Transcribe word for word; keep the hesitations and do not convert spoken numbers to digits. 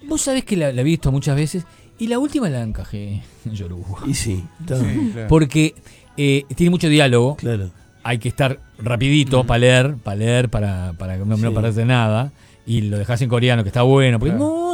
Vos sabés que la, la he visto muchas veces y la última la encajé en Yoruba. Y sí, está. Sí, claro. Porque eh, tiene mucho diálogo. Claro. Hay que estar rapidito para leer, para leer, para, para que no, Sí. no perderse nada. Y lo dejás en coreano, que está bueno. Porque Claro. no,